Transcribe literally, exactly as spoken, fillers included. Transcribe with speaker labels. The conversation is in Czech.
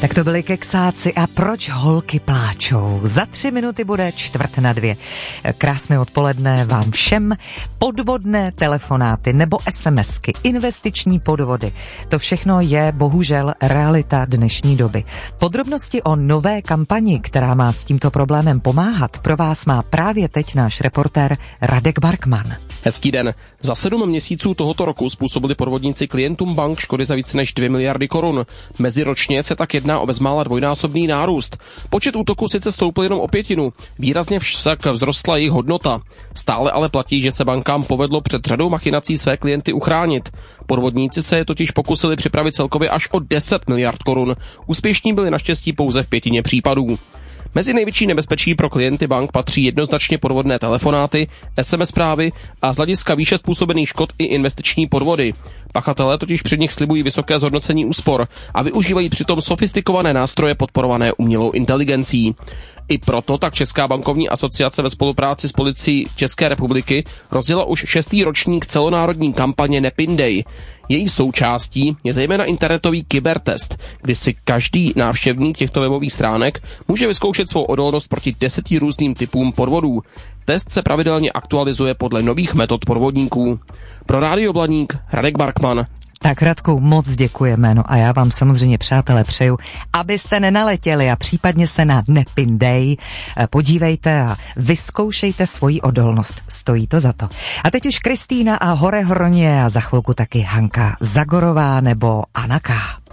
Speaker 1: Tak to byli Keksáci a proč holky pláčou. Za tři minuty bude čtvrt na dvě. Krásné odpoledne vám všem. Podvodné telefonáty nebo SMSky, investiční podvody. To všechno je bohužel realita dnešní doby. Podrobnosti o nové kampani, která má s tímto problémem pomáhat, pro vás má právě teď náš reportér Radek Barkman.
Speaker 2: Hezký den. Za sedm měsíců tohoto roku způsobili podvodníci klientům bank škody za více než dvě miliardy korun. Meziročně se tak jedná o bezmála dvojnásobný nárůst. Počet útoků sice stoupl jenom o pětinu, výrazně však vzrostla jejich hodnota. Stále ale platí, že se bankám povedlo před řadou machinací své klienty uchránit. Podvodníci se totiž pokusili připravit celkově až o deset miliard korun. Úspěšní byli naštěstí pouze v pětině případů. Mezi největší nebezpečí pro klienty bank patří jednoznačně podvodné telefonáty, es em es zprávy a z hlediska výše způsobených škod i investiční podvody. Pachatelé totiž před nich slibují vysoké zhodnocení úspor a využívají přitom sofistikované nástroje podporované umělou inteligencí. I proto tak Česká bankovní asociace ve spolupráci s policií České republiky rozjela už šestý ročník celonárodní kampaně Nepindej. Její součástí je zejména internetový kybertest, kdy si každý návštěvník těchto webových stránek může vyzkoušet svou odolnost proti deseti různým typům podvodů. Test se pravidelně aktualizuje podle nových metod podvodníků. Pro Rádio Blaník Radek Barkman.
Speaker 1: Tak Radku, moc děkujeme, no a já vám samozřejmě, přátelé, přeju, abyste nenaletěli a případně se na Nepindej podívejte a vyzkoušejte svoji odolnost. Stojí to za to. A teď už Kristýna a Horehroně a za chvilku taky Hanka Zagorová nebo Anaka.